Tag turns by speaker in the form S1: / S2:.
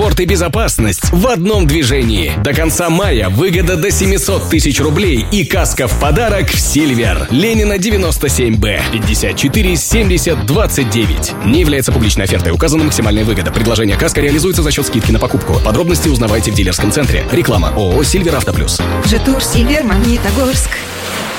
S1: комфорт и безопасность в одном движении. До конца мая выгода до 700 тысяч рублей и каска в подарок в Silver. Ленина 97Б, 54 70 29. Не является публичной офертой. Указана максимальная выгода. Предложение каска реализуется за счет скидки на покупку. Подробности узнавайте в дилерском центре. Реклама ООО «Сильвер Авто Плюс».
S2: Житур Сильвер, Магнитогорск.